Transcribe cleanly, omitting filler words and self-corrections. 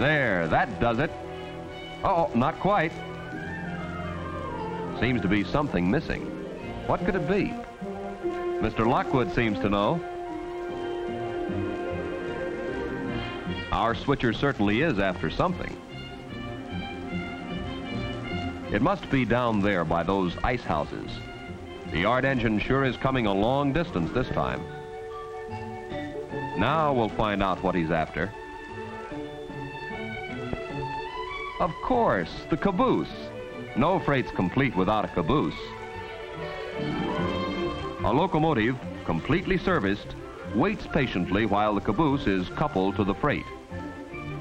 There, that does it. Oh, not quite. Seems to be something missing. What could it be? Mr. Lockwood seems to know. Our switcher certainly is after something. It must be down there by those ice houses. The yard engine sure is coming a long distance this time. Now we'll find out what he's after. Of course, the caboose. No freight's complete without a caboose. A locomotive, completely serviced, waits patiently while the caboose is coupled to the freight.